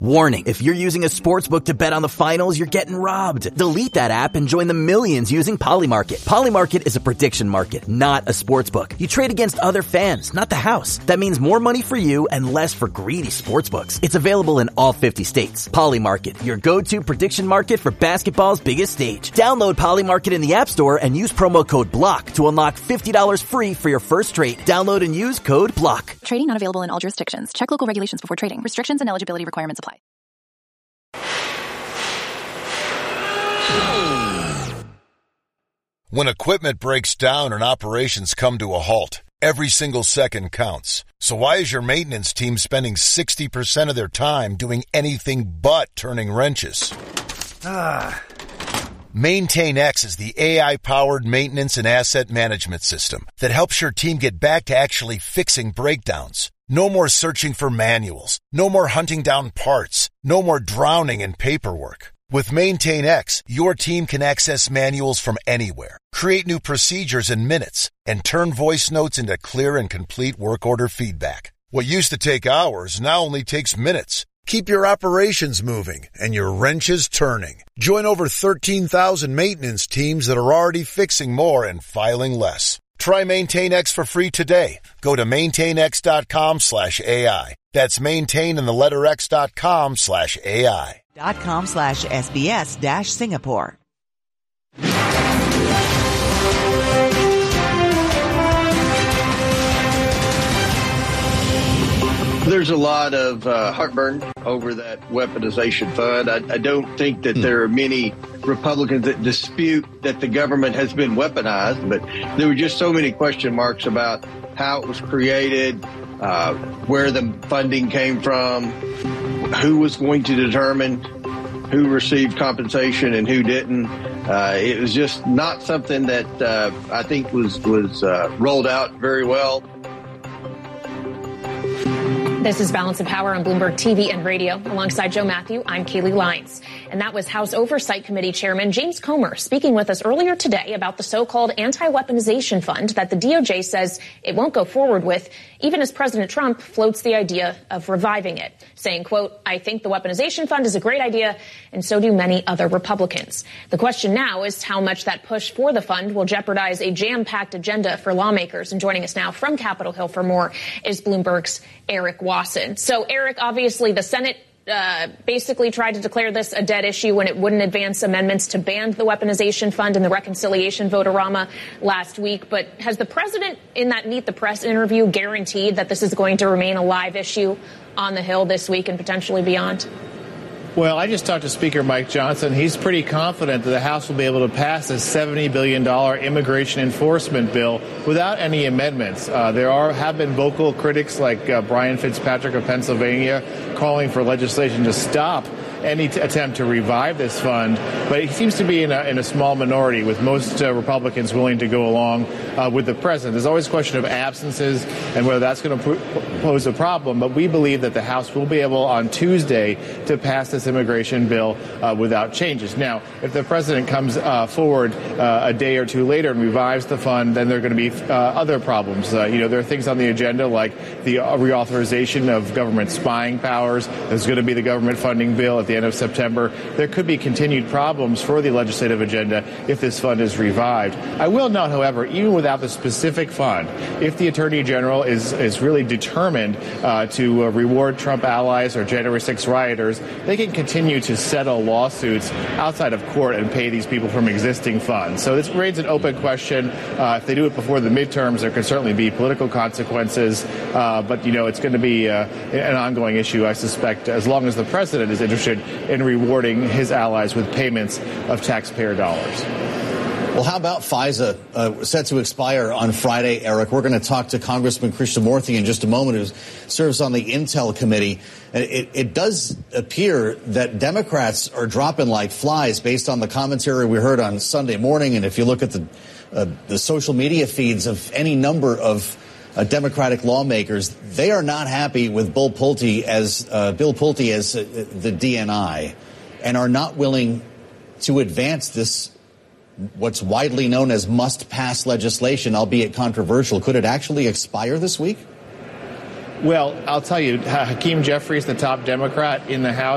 Warning, if you're using a sportsbook to bet on the finals, you're getting robbed. Delete that app and join the millions using Polymarket. Polymarket is a prediction market, not a sportsbook. You trade against other fans, not the house. That means more money for you and less for greedy sportsbooks. It's available in all 50 states. Polymarket, your go-to prediction market for basketball's biggest stage. Download Polymarket in the App Store and use promo code BLOCK to unlock $50 free for your first trade. Download and use code BLOCK. Trading not available in all jurisdictions. Check local regulations before trading. Restrictions and eligibility requirements apply. When equipment breaks down and operations come to a halt, every single second counts. So why is your maintenance team spending 60% of their time doing anything but turning wrenches? MaintainX is the AI-powered maintenance and asset management system that helps your team get back to actually fixing breakdowns. No more searching for manuals. No more hunting down parts. No more drowning in paperwork. With MaintainX, your team can access manuals from anywhere, create new procedures in minutes, and turn voice notes into clear and complete work order feedback. What used to take hours now only takes minutes. Keep your operations moving and your wrenches turning. Join over 13,000 maintenance teams that are already fixing more and filing less. Try MaintainX for free today. Go to maintainx.com/AI. That's maintain and the letter x.com/AI. .com/SBS-Singapore. There's a lot of heartburn over that weaponization fund. I don't think that there are many Republicans that dispute that the government has been weaponized, but there were just so many question marks about how it was created, where the funding came from, who was going to determine who received compensation and who didn't. It was just not something that I think was rolled out very well. This is Balance of Power on Bloomberg TV and radio. Alongside Joe Matthew, I'm Kaylee Lyons. And that was House Oversight Committee Chairman James Comer speaking with us earlier today about the so-called anti-weaponization fund that the DOJ says it won't go forward with, even as President Trump floats the idea of reviving it, saying, quote, "I think the weaponization fund is a great idea, and so do many other Republicans." The question now is how much that push for the fund will jeopardize a jam-packed agenda for lawmakers. And joining us now from Capitol Hill for more is Bloomberg's Eric Wasson. So, Eric, obviously the Senate basically tried to declare this a dead issue when it wouldn't advance amendments to ban the weaponization fund in the reconciliation vote-a-rama last week. But has the president in that Meet the Press interview guaranteed that this is going to remain a live issue on the Hill this week and potentially beyond? Well, I just talked to Speaker Mike Johnson. He's pretty confident that the House will be able to pass this $70 billion immigration enforcement bill without any amendments. There have been vocal critics like Brian Fitzpatrick of Pennsylvania calling for legislation to stop any attempt to revive this fund, but he seems to be in a small minority, with most Republicans willing to go along with the president. There's always a question of absences and whether that's going to pose a problem, but we believe that the House will be able on Tuesday to pass this immigration bill without changes. Now, if the president comes forward a day or two later and revives the fund, then there are going to be other problems. There are things on the agenda like the reauthorization of government spying powers. There's going to be the government funding bill at the end of September. There could be continued problems for the legislative agenda if this fund is revived. I will note, however, even without the specific fund, if the Attorney General is really determined to reward Trump allies or January 6 rioters, they can continue to settle lawsuits outside of court and pay these people from existing funds. So this remains an open question. If they do it before the midterms, there could certainly be political consequences. But, it's going to be an ongoing issue, I suspect, as long as the president is interested in rewarding his allies with payments of taxpayer dollars. Well, how about FISA set to expire on Friday, Eric? We're going to talk to Congressman Krishnamurthy in just a moment, who serves on the Intel Committee. It does appear that Democrats are dropping like flies based on the commentary we heard on Sunday morning. And if you look at the social media feeds of any number of Democratic lawmakers, they are not happy with Bill Pulte as the DNI, and are not willing to advance this, what's widely known as must-pass legislation, albeit controversial. Could it actually expire this week? Well, I'll tell you, Hakeem Jeffries, the top Democrat in the House,